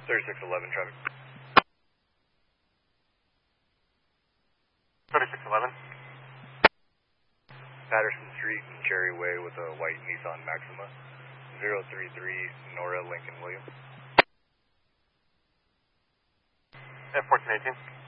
3611 traffic. 3611. Patterson Street and Cherry Way with a white Nissan Maxima. 033 Nora Lincoln William. F1418.